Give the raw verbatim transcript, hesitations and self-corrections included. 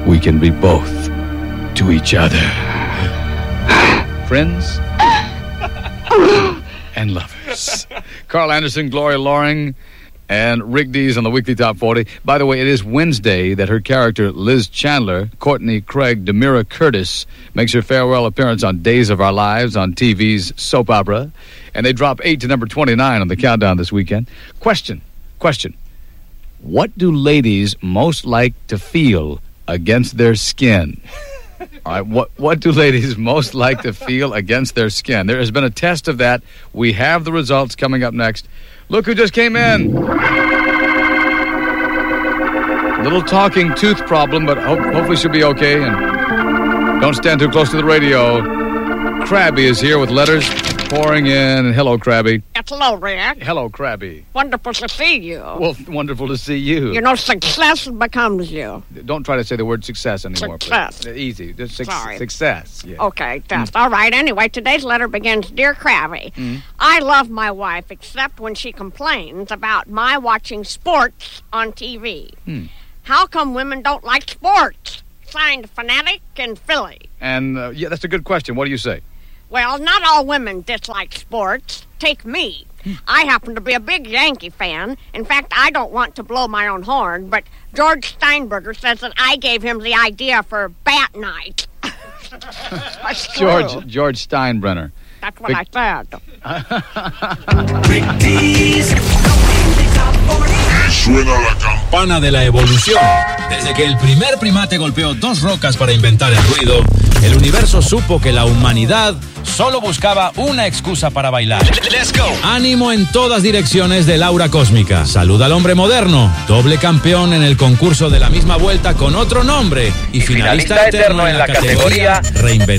we can be both to each other. Friends and lovers. Carl Anderson, Gloria Loring, and Rick Dees on the Weekly Top forty. By the way, it is Wednesday that her character, Liz Chandler, Courtney Craig, Demira Curtis, makes her farewell appearance on Days of Our Lives on T V's soap opera. And they drop eight to number twenty-nine on the countdown this weekend. Question, question. What do ladies most like to feel against their skin? All right, what, what do ladies most like to feel against their skin? There has been a test of that. We have the results coming up next. Look who just came in. Little talking tooth problem, but ho- hopefully she'll be okay. And don't stand too close to the radio. Krabby is here with letters pouring in. Hello, Krabby. Yes, hello, Rick. Hello, Krabby. Wonderful to see you. Well, wonderful to see you. You know, success becomes you. Don't try to say the word success anymore. Success. Please. Easy. Just su- Sorry. Success. Yeah. Okay, that's mm. all right. Anyway, today's letter begins, Dear Krabby, mm. I love my wife except when she complains about my watching sports on T V. Mm. How come women don't like sports? Signed, Fanatic and Philly. And, uh, yeah, that's a good question. What do you say? Well, not all women dislike sports. Take me. I happen to be a big Yankee fan. In fact, I don't want to blow my own horn, but George Steinbrenner says that I gave him the idea for Bat Night. George George Steinbrenner. That's what Big... I said. Suena la campana de la evolución. Desde que el primer primate golpeó dos rocas para inventar el ruido, el universo supo que la humanidad solo buscaba una excusa para bailar. Let's go. Ánimo en todas direcciones del aura cósmica. Saluda al hombre moderno, doble campeón en el concurso de la misma vuelta con otro nombre y, y finalista, finalista eterno en la categoría Reinventar.